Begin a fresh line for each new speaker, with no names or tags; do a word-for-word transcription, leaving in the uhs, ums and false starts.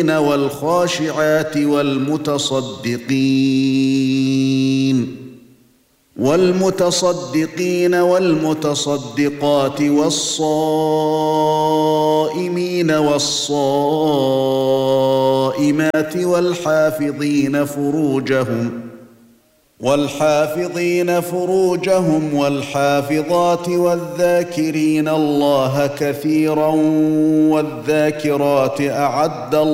والخاشعات والمتصدقين والمتصدقين والمتصدقات والصائمين والصائمات والحافظين فروجهم والحافظين فروجهم والحافظات والذاكرين الله كثيرا والذاكرات أعد